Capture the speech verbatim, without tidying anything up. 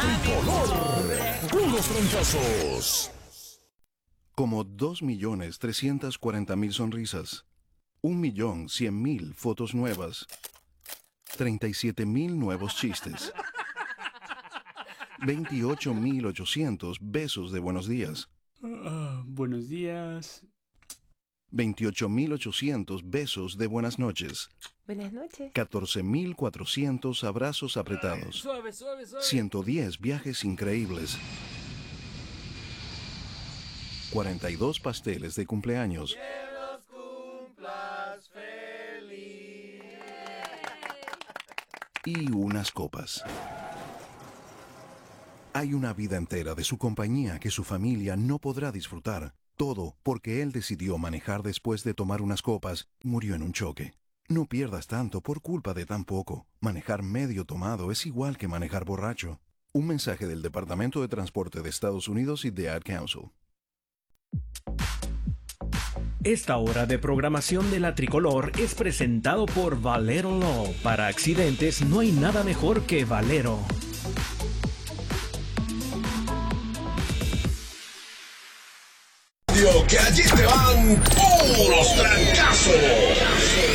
Tricolor. Puros trancazos. Como dos millones trescientas cuarenta mil sonrisas, un millón cien mil fotos nuevas, treinta y siete mil nuevos chistes, veintiocho mil ochocientos besos de buenos días, Uh, buenos días. veintiocho mil ochocientos besos de buenas noches, Buenas noches. catorce mil cuatrocientos abrazos apretados, Suave, suave, suave. ciento diez viajes increíbles, cuarenta y dos pasteles de cumpleaños, y unas copas. Hay una vida entera de su compañía que su familia no podrá disfrutar. Todo porque él decidió manejar después de tomar unas copas y murió en un choque. No pierdas tanto por culpa de tan poco. Manejar medio tomado es igual que manejar borracho. Un mensaje del Departamento de Transporte de Estados Unidos y de Ad Council. Esta hora de programación de la Tricolor es presentado por Valero Law. Para accidentes no hay nada mejor que Valero. Que allí te van puros trancazos.